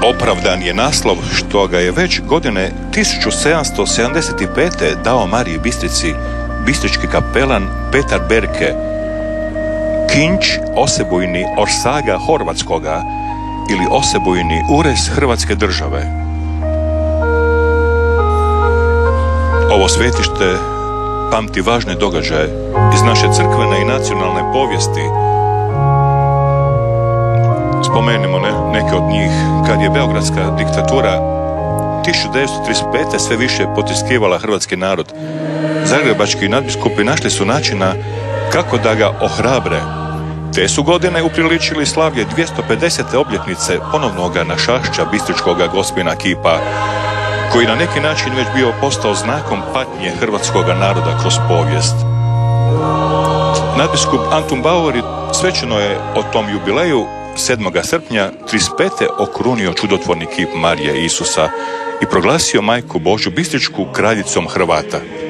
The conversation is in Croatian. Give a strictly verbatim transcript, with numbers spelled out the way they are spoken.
Opravdan je naslov što ga je već godine tisuću sedamsto sedamdeset pete. dao Mariji Bistrici bistrički kapelan Petar Berke, Kinč osebujni Orsaga Horvatskoga ili osebujni urez Hrvatske države. Ovo svetište pamti važne događaje iz naše crkvene i nacionalne povijesti. Spomenimo ne, neke od njih. Kad je beogradska diktatura tisuću devetsto trideset pete. sve više potiskivala hrvatski narod, zagrebački nadbiskupi našli su načina kako da ga ohrabre. Te su godine upriličili slavlje dvjesto pedesete obljetnice ponovnoga našašća bistričkoga gospina kipa, koji na neki način već bio postao znakom patnje hrvatskoga naroda kroz povijest. Nadbiskup Antun Bauer svečano je o tom jubileju sedmog srpnja trideset pete. okrunio čudotvorni kip Marije i Isusa i proglasio Majku Božju Bistričku kraljicom Hrvata.